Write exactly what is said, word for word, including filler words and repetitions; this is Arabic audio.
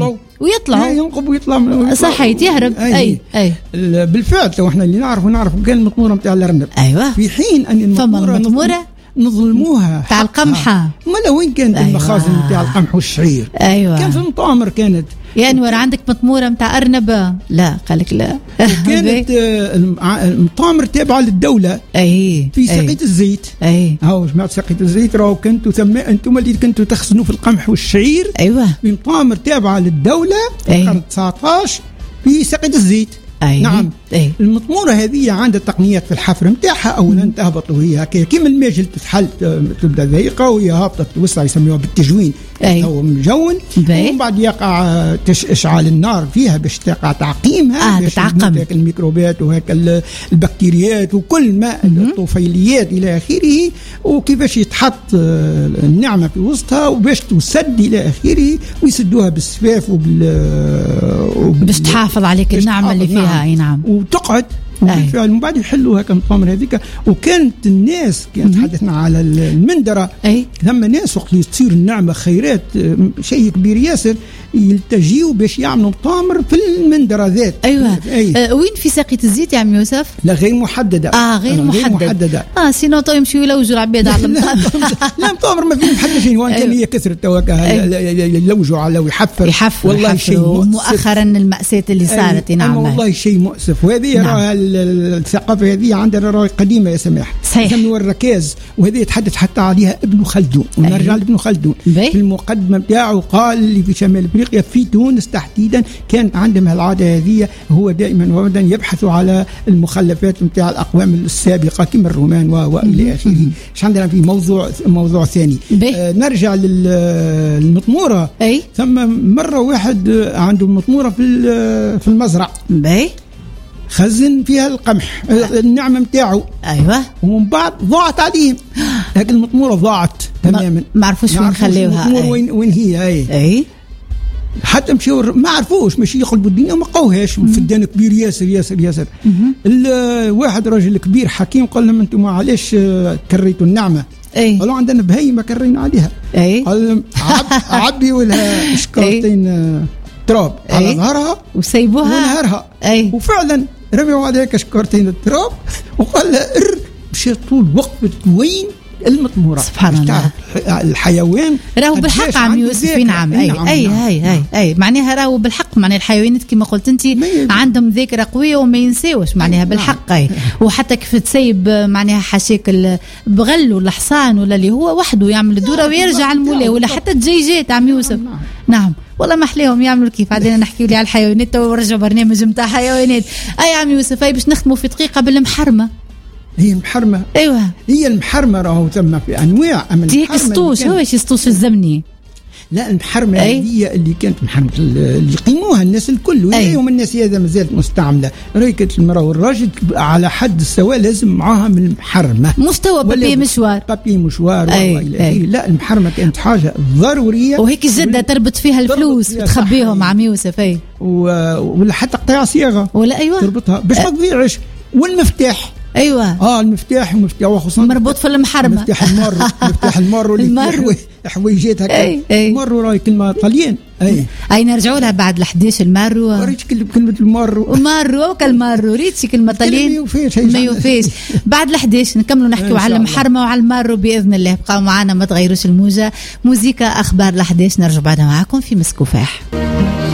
ويطلعوا ويطلعوا ينقب ويطلع صحيح يهرب. أي أي, أي. بالفعل لو احنا اللي نعرف ونعرف كان المطمورة نتاع الأرنب. أيوة. في حين أن المطمورة نظلموها تاع القمحة. ما وين كانت أيوة. المخازن نتاع القمح والشعير. أيوة. كان في المطامر كانت يا انور عندك مطموره نتاع ارنب؟ لا قالك لا. كانت المطامر تابعه للدوله. اي في سقيه الزيت. اي هاو جماعه سقيه الزيت راهو كنتوا ثم انتم اللي كنتوا تخزنوا في القمح والشعير. ايوه في مطامر تابعه للدوله في القرن تسعطاش في سقيه الزيت. أي. نعم. أي. المطموره هذه عندها تقنيات في الحفر نتاعها. اولا تهبط وهي كيما الماجل تتحل تبدا ضيقه وهي هابطه توسع يسميوها بالتجوين. هو مجون ومن بعد يقع اشعال النار فيها باش تقع تعقيمها. آه باش تعقم الميكروبات وهيك البكتيريات وكل ما الطفيليات الى اخره. وكيفاش يتحط النعمه في وسطها وباش تسد الى اخره ويسدوها بالسفاف وبال, وبال... باش تحافظ عليك النعمه اللي فيها. اي نعم. وتقعد وبالفعل من بعد يحلوها كمطامر هذيك. وكانت الناس كانت تحدثنا على المندرة. أي. ثم ناس وقت تصير النعمة خيرات شيء كبير ياسر يلتجيوا باش يعملوا مطامر في المندرة ذات. أيوة. أي. أه وين في ساقية الزيت يا عم يوسف؟ لا غير محددة. اه غير, آه غير محددة. محددة اه سينو تو يمشيوا يلوجوا العباد على المطامر. لا مطامر ما فيه محددين وان كان هي كثرة توكا يلوجوا على ويحفر يحفر والله شيء مؤسف. مؤخرا المأساة اللي صارت. نعم والله شيء مؤسف. وهذه نعم. الثقافة هذه عندنا راي قديمة يا سماح. صحيح. يسموها الركاز. وهذه يتحدث حتى عليها ابن خلدون. ونرجع لابن خلدون في المقدمة بتاعه قال اللي في شمال افريقيا في تونس تحديدا كانت عندهم العادة هذه. هو دائما وابدا يبحثوا على المخلفات نتاع الأقوام السابقة كما الرومان والى آخره. ايش عندنا في موضوع موضوع ثاني. آه نرجع للمطمورة. أي. ثم مرة واحد عنده مطمورة في في المزرعة. باي. خزن فيها القمح النعمة متاعه. أيوة. ومن بعد ضاعت عليهم. لكن المطمورة ضاعت تماما. ما عرفوش وين خليوها. وين وين هي. أي. أي. حتى مشيو ما عرفوش ماشي يقلبوا الدنيا وما قوهاش. الفدان كبير ياسر ياسر ياسر. واحد راجل كبير حكيم قال لهم انتم علاش كريتوا النعمة؟ أي. قالوا عندنا بهيمة كرينا عليها. أي. قال لهم عب عبي ولها شكرتين تراب على ظهرها وسيبوها ونهارها. أي. وفعلا رميوا عليها شكرتين التراب وقال لها ار مشي طول وقت وين المطمورة. سبحان الله. الحيوان راهو بالحق عم يوسف. نعم. أي نعم. أي, نعم. أي, أي, أي معناها راهو بالحق. معناها الحيوانات كما قلت أنت عندهم ذاكرة قوية وما ينساوش. معناها بالحق. أي. وحتى كيف تسيب معناها حشاك بغل ولا حصان ولا اللي هو وحده يعمل الدورة ويرجع المولى ولا حتى الدجاجات عم يوسف. نعم والله ما احليهم يعملوا كيف. عادنا نحكي لي على الحيوانات ورجعوا برنامج نتاع حيوانات. اي عم يوسف. اي باش نختموا في دقيقه بالمحرمه. هي المحرمه. ايوه هي المحرمه راهو ثم في انواع. اما ديك سطوش هو ايش سطوش الزمني. لا المحرمه هي اللي كانت محرمه اللي يقيموها الناس الكل. واليوم الناس هذا مازالت مستعمله. ريكت المراه والراجل على حد السواء لازم معاها من المحرمه. مستوى بابي مشوار بابي مشوار. لا المحرمه كانت حاجه ضروريه. وهيك الجده تربط فيها الفلوس تخبيهم عم يوسف. اي ولا حتى قطاع صياغه ولا ايوه تربطها باش ما تضيعش. والمفتاح. ايوه اه المفتاح المفتاح وخصوصا مربوط في المحرمه. مفتاح المر مفتاح المر اللي حويجات هكا. أي أي. مرو راهي كلمه طليان. اي اي نرجعوا لها بعد الحديش المرو. ريتش كلمه المرو ومرو وكالمرو ريتش كلمه طليان ما يوفيش. بعد الحديش نكملوا نحكيوا على المحرمه وعلى المرو باذن الله. بقاو معنا ما تغيروش الموجه. موزيكا اخبار الحديش نرجع بعدها معاكم في مسكوفاح.